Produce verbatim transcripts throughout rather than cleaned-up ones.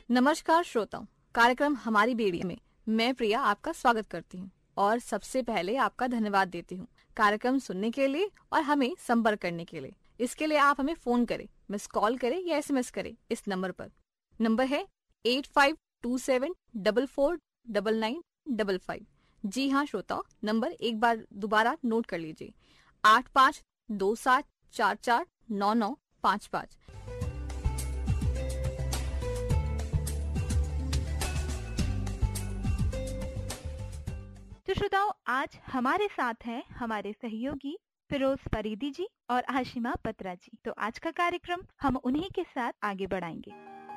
नमस्कार श्रोताओं, कार्यक्रम हमारी बेड़ी में मैं प्रिया आपका स्वागत करती हूँ और सबसे पहले आपका धन्यवाद देती हूँ कार्यक्रम सुनने के लिए और हमें संपर्क करने के लिए। इसके लिए आप हमें फोन करें, मिस कॉल करें या एसएमएस करें इस नंबर पर। नंबर है eight five to seven double four double nine double five. जी हाँ श्रोताओं, नंबर एक बार दोबारा नोट कर लीजिए, आठ पाँच दो सात चार चार नौ नौ पाँच पाँच। तो श्रोताओं, आज हमारे साथ हैं हमारे सहयोगी फिरोज फरीदी जी और हाशिमा पत्रा जी। तो आज का कार्यक्रम हम उन्हीं के साथ आगे बढ़ाएंगे।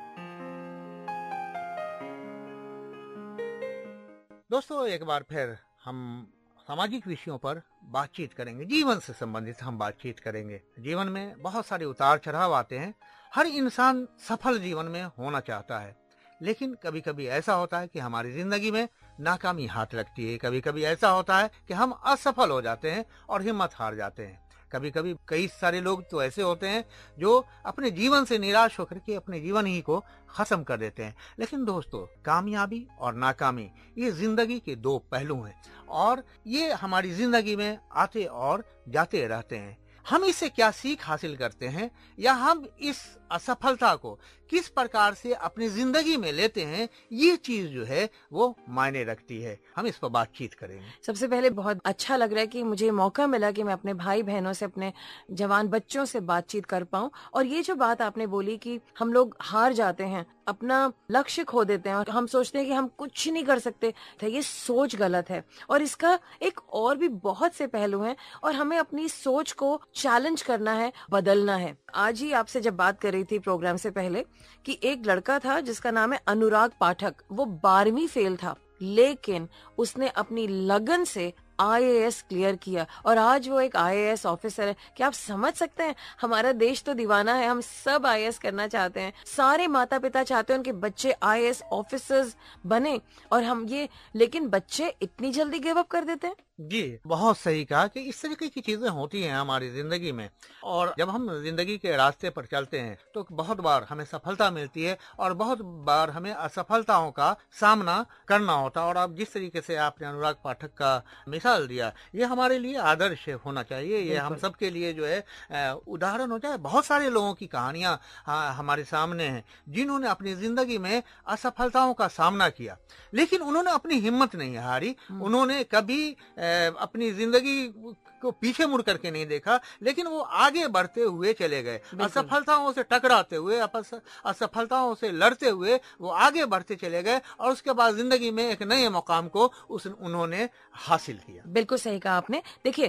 दोस्तों, एक बार फिर हम सामाजिक विषयों पर बातचीत करेंगे, जीवन से संबंधित हम बातचीत करेंगे। जीवन में बहुत सारे उतार चढ़ाव आते हैं। हर इंसान सफल जीवन में होना चाहता है, लेकिन कभी कभी ऐसा होता है कि हमारी जिंदगी में नाकामी हाथ लगती है। कभी कभी ऐसा होता है कि हम असफल हो जाते हैं और हिम्मत हार जाते हैं। कभी कभी कई सारे लोग तो ऐसे होते हैं जो अपने जीवन से निराश होकर के अपने जीवन ही को खत्म कर देते हैं। लेकिन दोस्तों, कामयाबी और नाकामी ये जिंदगी के दो पहलू हैं और ये हमारी जिंदगी में आते और जाते रहते हैं। हम इससे क्या सीख हासिल करते हैं या हम इस असफलता को किस प्रकार से अपनी जिंदगी में लेते हैं, ये चीज जो है वो मायने रखती है। हम इस पर बातचीत करेंगे। सबसे पहले बहुत अच्छा लग रहा है कि मुझे मौका मिला कि मैं अपने भाई बहनों से, अपने जवान बच्चों से बातचीत कर पाऊं। और ये जो बात आपने बोली कि हम लोग हार जाते हैं, अपना लक्ष्य खो देते हैं और हम सोचते हैं कि हम कुछ नहीं कर सकते, तो ये सोच गलत है। और इसका एक और भी बहुत से पहलू हैं और हमें अपनी सोच को चैलेंज करना है, बदलना है। आज ही आपसे जब बात कर रही थी प्रोग्राम से पहले कि एक लड़का था जिसका नाम है अनुराग पाठक। वो बारहवीं फेल था, लेकिन उसने अपनी लगन से आई ए एस क्लियर किया और आज वो एक आई ए एस ऑफिसर है। क्या आप समझ सकते हैं? हमारा देश तो दीवाना है, हम सब आई ए एस करना चाहते हैं। सारे माता पिता चाहते हैं उनके बच्चे आई ए एस ऑफिसर्स बने और हम ये, लेकिन बच्चे इतनी जल्दी गिव अप कर देते हैं। जी, बहुत सही कहा कि इस तरीके की चीजें होती हैं हमारी जिंदगी में। और जब हम जिंदगी के रास्ते पर चलते हैं तो बहुत बार हमें सफलता मिलती है और बहुत बार हमें असफलताओं का सामना करना होता है। और अब जिस तरीके से आपने अनुराग पाठक का मिसाल दिया, ये हमारे लिए आदर्श होना चाहिए। ये हम सब के लिए जो है उदाहरण हो जाए। बहुत सारे लोगों की कहानियां हमारे सामने हैं जिन्होंने अपनी जिंदगी में असफलताओं का सामना किया, लेकिन उन्होंने अपनी हिम्मत नहीं हारी। उन्होंने कभी अपनी जिंदगी को पीछे मुड़ करके नहीं देखा, लेकिन वो आगे बढ़ते हुए चले गए। असफलताओं से टकराते हुए, असफलताओं से लड़ते हुए वो आगे बढ़ते चले गए और उसके बाद जिंदगी में एक नए मुकाम को उस उन्होंने हासिल किया। बिल्कुल सही कहा आपने। देखिए,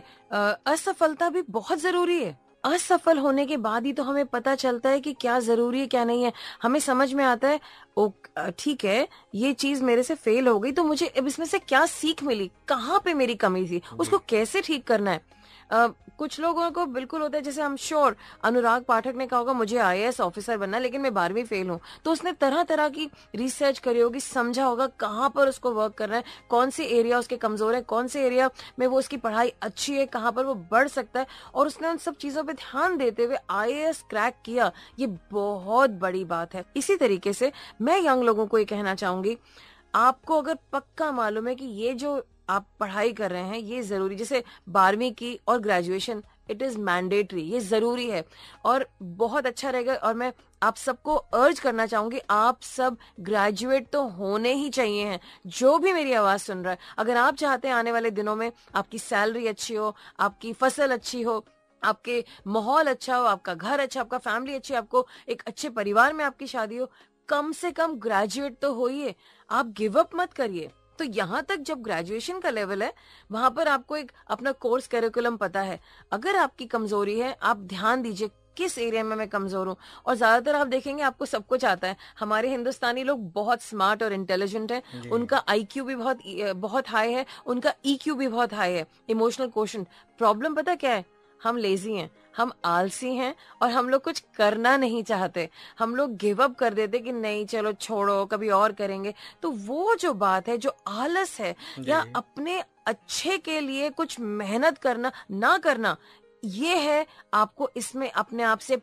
असफलता भी बहुत जरूरी है। असफल होने के बाद ही तो हमें पता चलता है कि क्या जरूरी है क्या नहीं है। हमें समझ में आता है, ओ ठीक है, ये चीज मेरे से फेल हो गई तो मुझे अब इसमें से क्या सीख मिली, कहाँ पे मेरी कमी थी, उसको कैसे ठीक करना है। आ, कुछ लोगों को बिल्कुल होता है, जैसे हम श्योर अनुराग पाठक ने कहा होगा मुझे आई ए एस ऑफिसर बनना, लेकिन मैं बारहवीं फेल हूँ, तो उसने तरह तरह की रिसर्च करी होगी, समझा होगा कहाँ पर उसको वर्क करना है, कौन से एरिया उसके कमजोर है, कौन से एरिया में वो उसकी पढ़ाई अच्छी है, कहाँ पर वो बढ़ सकता है, और उसने उन सब चीजों पे ध्यान देते हुए आई ए एस क्रैक किया। ये बहुत बड़ी बात है। इसी तरीके से मैं यंग लोगों को ये कहना चाहूंगी, आपको अगर पक्का मालूम है कि ये जो आप पढ़ाई कर रहे हैं ये जरूरी, जैसे बारहवीं की और ग्रेजुएशन, इट इज मैंडेटरी, ये जरूरी है और बहुत अच्छा रहेगा। और मैं आप सबको अर्ज करना चाहूंगी, आप सब ग्रेजुएट तो होने ही चाहिए हैं। जो भी मेरी आवाज सुन रहा है, अगर आप चाहते हैं आने वाले दिनों में आपकी सैलरी अच्छी हो, आपकी फसल अच्छी हो, आपके माहौल अच्छा हो, आपका घर अच्छा, आपका फैमिली अच्छी, आपको एक अच्छे परिवार में आपकी शादी हो, कम से कम ग्रेजुएट तो होइए। आप गिव अप मत करिए। तो यहाँ तक जब ग्रेजुएशन का लेवल है, वहां पर आपको एक अपना कोर्स करिकुलम पता है। अगर आपकी कमजोरी है, आप ध्यान दीजिए किस एरिया में मैं कमजोर हूँ। और ज्यादातर आप देखेंगे आपको सब कुछ आता है। हमारे हिंदुस्तानी लोग बहुत स्मार्ट और इंटेलिजेंट हैं, उनका आई क्यू भी बहुत बहुत हाई है, उनका ई क्यू भी बहुत हाई है, इमोशनल क्वोशंट। प्रॉब्लम पता क्या है? हम लेजी हैं, हम आलसी हैं और हम लोग कुछ करना नहीं चाहते। हम लोग गिव अप कर देते कि नहीं चलो छोड़ो, कभी और करेंगे। तो वो जो बात है, जो आलस है या अपने अच्छे के लिए कुछ मेहनत करना ना करना, ये है आपको इसमें अपने आप से